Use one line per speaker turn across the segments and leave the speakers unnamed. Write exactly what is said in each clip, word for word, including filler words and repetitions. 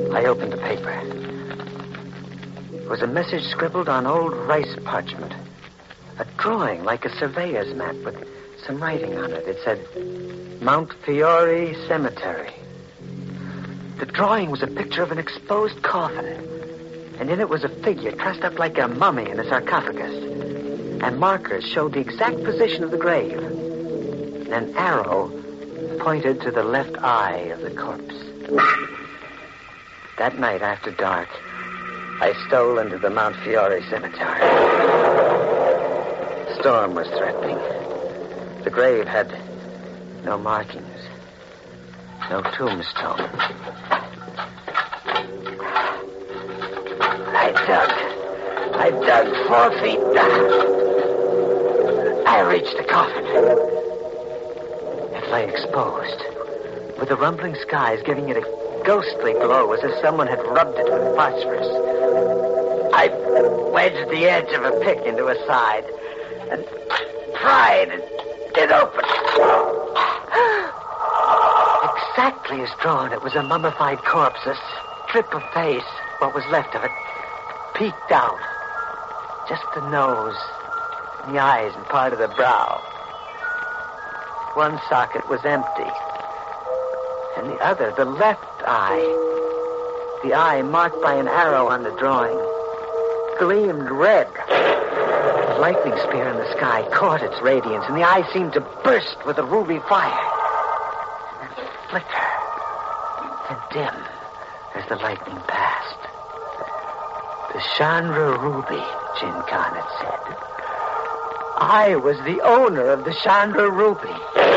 I opened the paper. It was a message scribbled on old rice parchment. A drawing like a surveyor's map with some writing on it. It said, Mount Fiore Cemetery. The drawing was a picture of an exposed coffin. And in it was a figure dressed up like a mummy in a sarcophagus. And markers showed the exact position of the grave. And an arrow pointed to the left eye of the corpse. That night after dark, I stole into the Mount Fiore Cemetery. The storm was threatening. The grave had no markings, no tombstone. I dug. I dug four feet down. I reached the coffin. It lay exposed, with the rumbling skies giving it a ghostly glow as if someone had rubbed it with phosphorus. I wedged the edge of a pick into a side and pried it open. Exactly as drawn, it was a mummified corpse, a strip of face, what was left of it, peeked out. Just the nose, the eyes, and part of the brow. One socket was empty. And the other, the left eye, the eye marked by an arrow on the drawing, gleamed red. The lightning spear in the sky caught its radiance, and the eye seemed to burst with a ruby fire. And flicker and dim as the lightning passed. The Chandra Ruby, Jin Khan had said. I was the owner of the Chandra Ruby.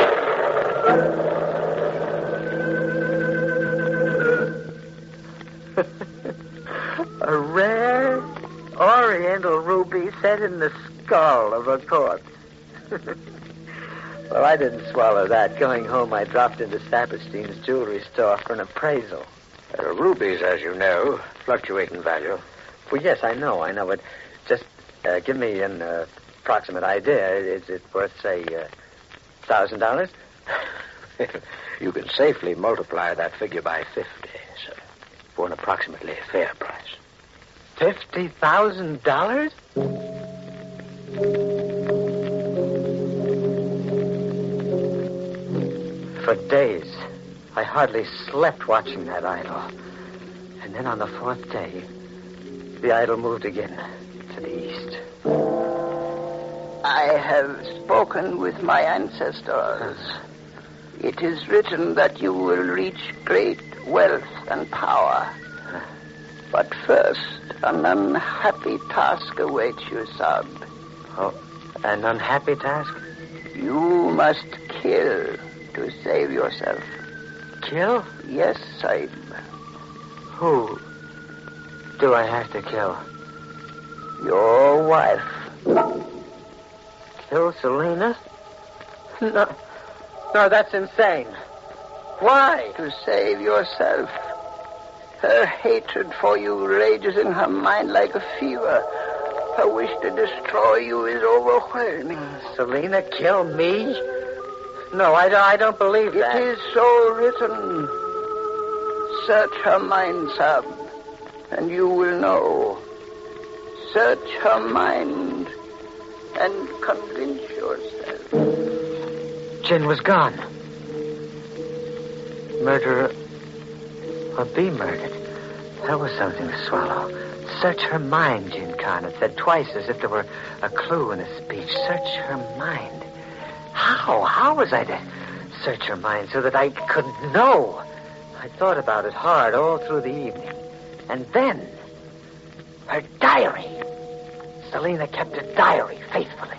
A rare oriental ruby set in the skull of a corpse. Well, I didn't swallow that. Going home, I dropped into Saperstein's jewelry store for an appraisal.
Uh, rubies, as you know, fluctuate in value.
Well, yes, I know, I know, but just uh, give me an uh, approximate idea. Is it worth, say, a uh, thousand dollars?
You can safely multiply that figure by fifty, sir, for an approximately fair price.
Fifty thousand dollars? For days, I hardly slept watching that idol. And then on the fourth day, the idol moved again to the east.
I have spoken with my ancestors. It is written that you will reach great wealth and power. But first, an unhappy task awaits you, Saab.
Oh, an unhappy task?
You must kill to save yourself.
Kill?
Yes, Saib.
Who do I have to kill?
Your wife.
Kill Selena? No, no, that's insane. Why?
To save yourself. Her hatred for you rages in her mind like a fever. Her wish to destroy you is overwhelming.
Selena kill me? No, I, I don't believe that.
It is so written. Search her mind, Saab, and you will know. Search her mind and convince yourself.
Jin was gone. Murderer or be murdered. That was something to swallow. Search her mind, Jin Khan had said twice as if there were a clue in his speech. Search her mind. How? How was I to search her mind so that I could know? I thought about it hard all through the evening. And then, her diary. Selena kept a diary faithfully.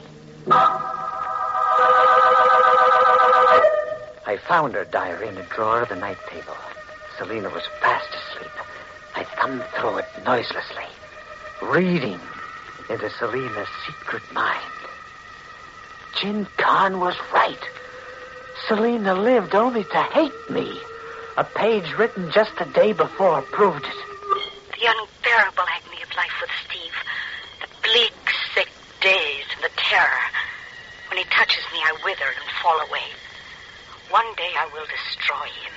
I found her diary in a drawer of the night table. Selena was fast asleep. I thumbed through it noiselessly, reading into Selena's secret mind. Jin Khan was right. Selena lived only to hate me. A page written just the day before proved it.
The unbearable agony of life with Steve. The bleak, sick days and the terror. When he touches me, I wither and fall away. One day I will destroy him.